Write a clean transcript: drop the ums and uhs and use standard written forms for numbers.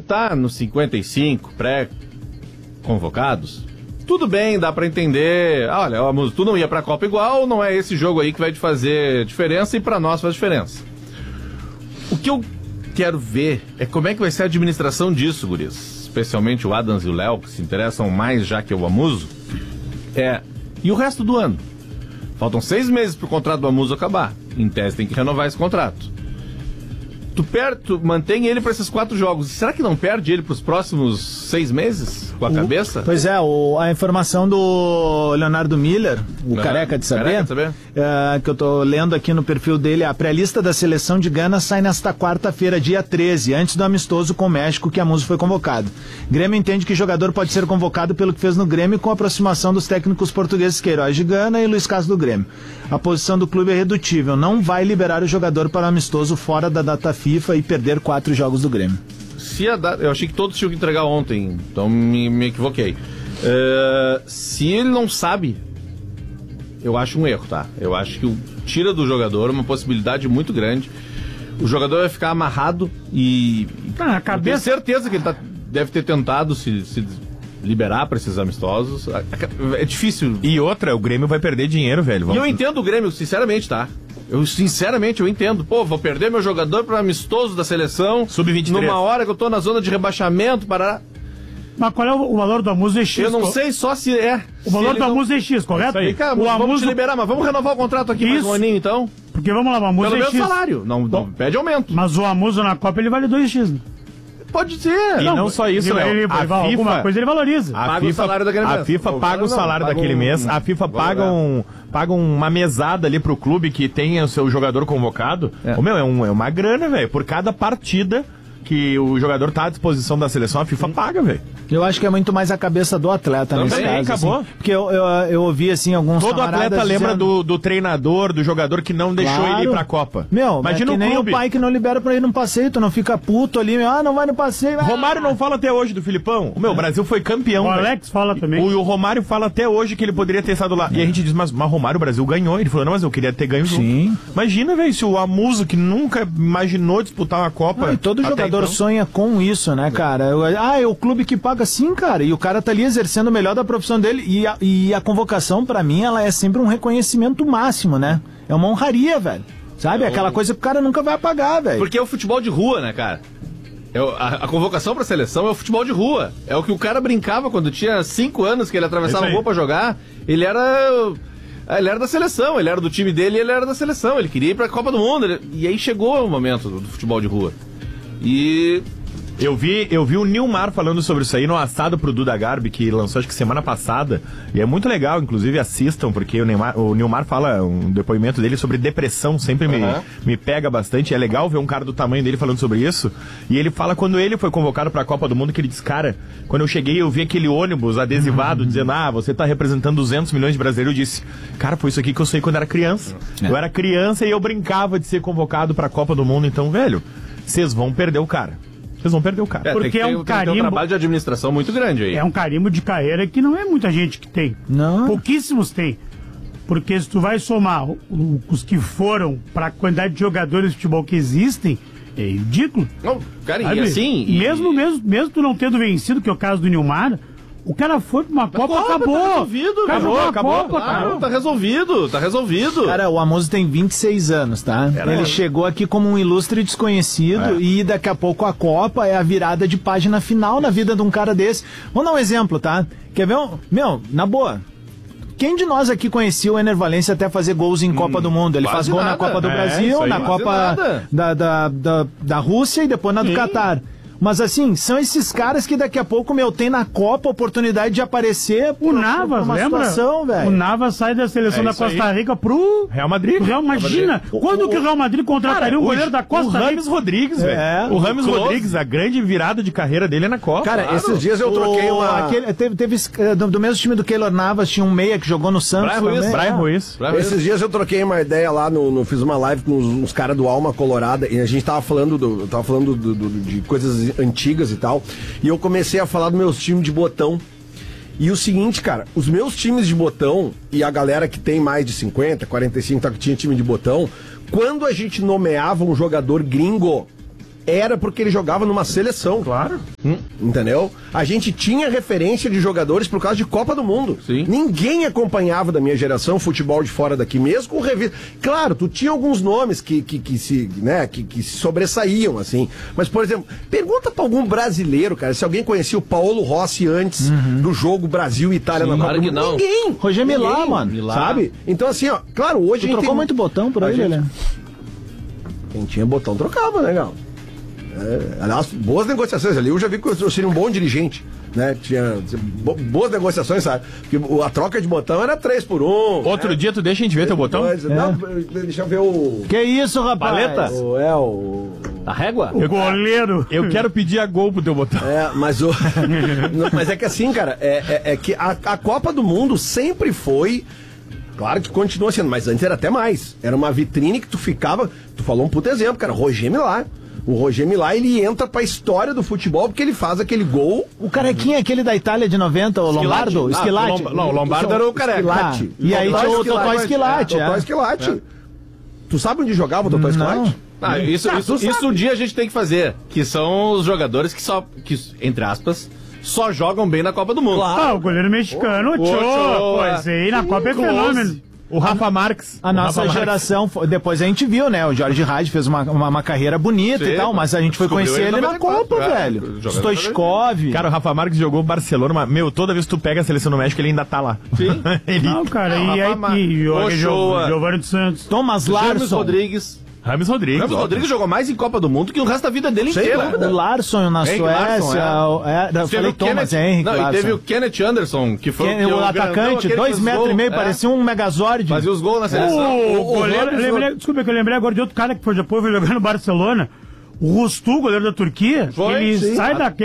tá nos 55 pré-convocados, tudo bem, dá pra entender. Olha, tu não ia pra Copa igual, não é esse jogo aí que vai te fazer diferença e pra nós faz diferença. O que eu quero ver é como é que vai ser a administração disso, guris. Especialmente o Adams e o Léo, que se interessam mais já que o Amuso. E o resto do ano? Faltam 6 meses pro contrato do Amuso acabar. Em tese tem que renovar esse contrato. Tu mantém ele para esses 4 jogos. Será que não perde ele pros próximos 6 meses? Com a cabeça? Pois é, a informação do Leonardo Miller, Careca de Saber, que eu tô lendo aqui no perfil dele, a pré-lista da seleção de Gana sai nesta quarta-feira, dia 13, antes do amistoso com o México, que Amuso foi convocado. Grêmio entende que jogador pode ser convocado pelo que fez no Grêmio com a aproximação dos técnicos portugueses Queiroz de Gana e Luiz Castro do Grêmio. A posição do clube é redutível, não vai liberar o jogador para o amistoso fora da data FIFA e perder 4 jogos do Grêmio. Eu achei que todos tinham que entregar ontem, então me equivoquei. Se ele não sabe, eu acho um erro, tá? Eu acho que tira do jogador uma possibilidade muito grande. O jogador vai ficar amarrado e a cabeça... eu tenho certeza que ele deve ter tentado se liberar para esses amistosos. É difícil. E outra, o Grêmio vai perder dinheiro, velho. E eu entendo o Grêmio, sinceramente, tá? Eu entendo. Pô, vou perder meu jogador para amistoso da seleção. Sub-23. Numa hora que eu tô na zona de rebaixamento, para... Mas qual é o valor do Amuso? É X. Eu não sei só se é. O valor do Amuso é X, correto? Aí, cara, vamos te liberar, mas vamos renovar o contrato aqui mais um aninho, então. Porque vamos lá, o Amuso pelo é X. Pelo meu salário, não pede aumento. Mas o Amuso na Copa ele vale 2x, né? Pode ser. E não só isso, Léo. Alguma coisa ele valoriza. Paga o salário daquele mês. A FIFA paga o salário daquele mês. A FIFA paga uma mesada ali pro clube que tenha o seu jogador convocado. É uma grana, velho. Por cada partida que o jogador tá à disposição da seleção, a FIFA paga, velho. Eu acho que é muito mais a cabeça do atleta nesse caso. Acabou. Assim, porque eu ouvi, assim, alguns todo atleta lembra dizendo... do treinador, do jogador que não deixou ele ir pra Copa. Imagina que nem o pai que não libera pra ir num passeio, tu não fica puto ali, não vai no passeio. Romário não fala até hoje do Filipão. O Brasil foi campeão. O Alex fala também. O Romário fala até hoje que ele poderia ter estado lá. E a gente diz, mas Romário, o Brasil ganhou. Ele falou, não, mas eu queria ter ganho junto. Sim. Imagina, velho, se o Amuso, que nunca imaginou disputar uma Copa... e todo jogador sonha com isso, né, cara? É o clube que paga sim, cara. E o cara tá ali exercendo o melhor da profissão dele. E a convocação, pra mim, ela é sempre um reconhecimento máximo, né? É uma honraria, velho. Sabe? Aquela coisa que o cara nunca vai apagar, velho. Porque é o futebol de rua, né, cara? A convocação pra seleção é o futebol de rua. É o que o cara brincava quando tinha 5 anos, que ele atravessava a rua pra jogar. Ele era da seleção, ele era do time dele e ele era da seleção. Ele queria ir pra Copa do Mundo. E aí chegou o momento do futebol de rua. E... Eu vi o Nilmar falando sobre isso aí no assado pro Duda Garbi, que lançou acho que semana passada, e é muito legal, inclusive assistam, porque o Nilmar fala um depoimento dele sobre depressão, sempre me pega bastante, é legal ver um cara do tamanho dele falando sobre isso, e ele fala quando ele foi convocado pra Copa do Mundo, que ele diz, cara, quando eu cheguei eu vi aquele ônibus adesivado, dizendo, você tá representando 200 milhões de brasileiros, eu disse, cara, foi isso aqui que eu sonhei quando era criança, eu era criança e eu brincava de ser convocado pra Copa do Mundo, então, velho, vocês vão perder o cara. Vocês vão perder o cara. Porque é um carimbo. Tem um trabalho de administração muito grande aí. É um carimbo de carreira que não é muita gente que tem. Não. Pouquíssimos tem. Porque se tu vai somar os que foram para a quantidade de jogadores de futebol que existem, é ridículo. Não, cara, e assim... Mesmo tu não tendo vencido, que é o caso do Nilmar, o cara foi pra uma Copa, acabou. Tá resolvido, acabou. Tá resolvido. Cara, o Amuso tem 26 anos, tá? Ele chegou aqui como um ilustre desconhecido e daqui a pouco a Copa é a virada de página final na vida de um cara desse. Vamos dar um exemplo, tá? Quer ver? Na boa. Quem de nós aqui conhecia o Ener Valencia até fazer gols em Copa do Mundo? Ele faz gol na Copa do Brasil, na Copa da Rússia e depois na do Catar. Mas assim, são esses caras que daqui a pouco, tem na Copa a oportunidade de aparecer. O Navas, lembra? O Navas sai da seleção da Costa Rica pro Real Madrid. Imagina, quando que o Real Madrid contrataria o goleiro da Costa Rica? O Rames Rodrigues, velho. O Rames Rodrigues, a grande virada de carreira dele é na Copa. Cara, esses dias eu troquei teve do mesmo time do Keylor Navas, tinha um meia que jogou no Santos. Brian Ruiz. Esses dias eu troquei uma ideia lá, fiz uma live com uns caras do Alma Colorada, e a gente tava falando de coisas antigas e tal, e eu comecei a falar dos meus times de botão. E o seguinte, cara, os meus times de botão e a galera que tem mais de 50, 45, que tinha time de botão, quando a gente nomeava um jogador gringo, era porque ele jogava numa seleção. Claro. Entendeu? A gente tinha referência de jogadores por causa de Copa do Mundo. Sim. Ninguém acompanhava da minha geração futebol de fora daqui, mesmo com revista. Claro, tu tinha alguns nomes que se sobressaíam, assim. Mas, por exemplo, pergunta pra algum brasileiro, cara, se alguém conhecia o Paulo Rossi antes do jogo Brasil e Itália na Copa do Mundo. Não. Ninguém. Roger Milá, mano. Sabe? Então, assim, ó, claro, hoje Tu trocou muito botão por aí, né? Quem tinha botão trocava, né, Gal? Aliás, boas negociações ali. Eu já vi que eu seria um bom dirigente, né? Tinha boas negociações, sabe? Porque a troca de botão era 3 por 1. Outro dia tu deixa a gente ver teu botão? Não, deixa eu ver o... Que isso, rapaz? Paleta? A régua? O goleiro. Eu quero pedir a gol pro teu botão. Mas mas é que assim, cara, é que a Copa do Mundo sempre foi... Claro que continua sendo, mas antes era até mais. Era uma vitrine que tu ficava... Tu falou um puto exemplo, cara. Roger Milá. O Roger Milá, ele entra pra história do futebol porque ele faz aquele gol... O carequinha, aquele da Itália de 90, o Lombardo? Esquilate? Não, o Lombardo era o careca. Esquilate. E aí tinha o Totó Esquilate. Totó Esquilate. Tu sabe onde jogava o Totó Esquilate? Isso um dia a gente tem que fazer. Que são os jogadores que entre aspas... só jogam bem na Copa do Mundo. O goleiro mexicano, o Tchô. Pois aí, na Copa é fenômeno. O Rafa Marques. A nossa geração, depois a gente viu, né? O Jorge Hagi fez uma carreira bonita e tal, mas a gente foi conhecer ele na Copa, velho. Stoichkov. Cara, o Rafa Marques jogou Barcelona, mas, toda vez que tu pega a seleção do México, ele ainda tá lá. Sim. Não, cara, e aí, Giovanni dos Santos. Thomas Larson. Rames Rodrigues. Rames Rodrigues jogou mais em Copa do Mundo que o resto da vida dele inteira. O Larson na Suécia. Eu falei Thomas Henrique. Não, e teve o Kenneth Anderson, que foi o atacante, 2,5 metros, parecia um Megazord. Fazia os gols na seleção. O goleiro, desculpa que eu lembrei agora de outro cara que depois foi jogar no Barcelona. O Rustu, goleiro da Turquia, ele sai daquele